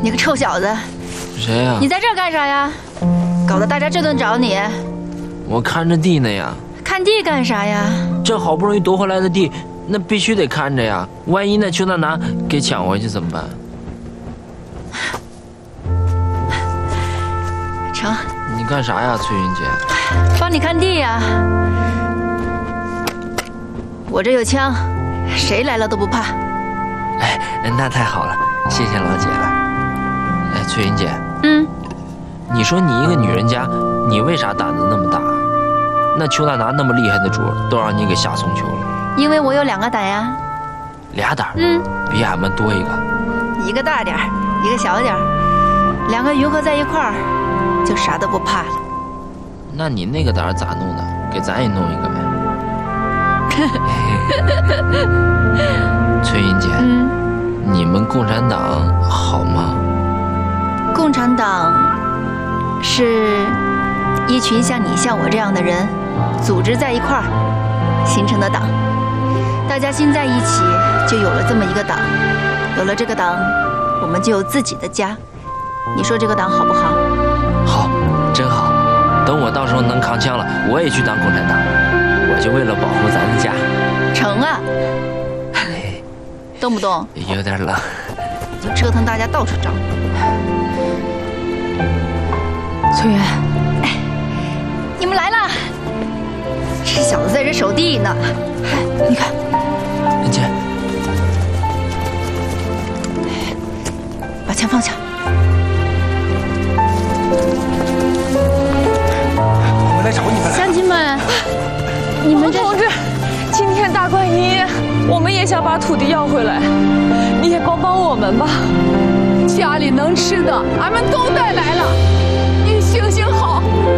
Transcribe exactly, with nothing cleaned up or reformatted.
你个臭小子！ 谁呀？ 你在这儿干啥呀？搞得大家这顿找你。 我看着地呢呀。 看地干啥呀？ 这好不容易夺回来的地，那必须得看着呀。万一那邱大拿给抢回去怎么办？ 成。 你干啥呀，翠云姐？ 帮你看地呀。我这有枪，谁来了都不怕。 哎，那太好了，谢谢老姐了。哎，翠云姐， 嗯， 你说你一个女人家，你为啥胆子那么大？那邱大拿那么厉害的主都让你给下送球了。 因为我有两个胆呀。 俩胆？ 嗯， 比俺们多一个。 一个大点儿，一个小点儿，两个匀合在一块儿，就啥都不怕了。 那你那个胆咋弄的？给咱也弄一个呗。翠云姐， 嗯， 你们共产党好吗？ 共产党是一群像你像我这样的人组织在一块儿形成的党，大家心在一起，就有了这么一个党。有了这个党，我们就有自己的家。你说这个党好不好？ 好，真好。等我到时候能扛枪了，我也去当共产党，我就为了保护咱的家。 成啊！动不动有点冷， 就折腾大家到处找。 翠媛， 哎，你们来了！这小子在这守地呢。哎，你看， 姐， 把枪放下。 我们来找你们了， 乡亲们，你们同志，今天大怪你，我们也想把土地要回来，你也帮帮我们吧。 家里能吃的，俺们都带来了。你行行好，